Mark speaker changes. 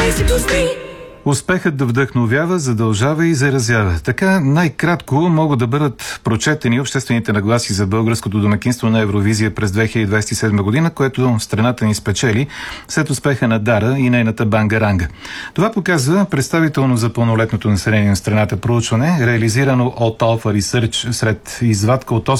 Speaker 1: Успехът да вдъхновява, задължава и заразява. Така най-кратко могат да бъдат прочетени обществените нагласи за българското домакинство на Евровизия през 2027 година, което страната ни спечели след успеха на Дара и нейната Бангаранга. Това показва представително за пълнолетното население на страната проучване, реализирано от Alpha Research сред извадка от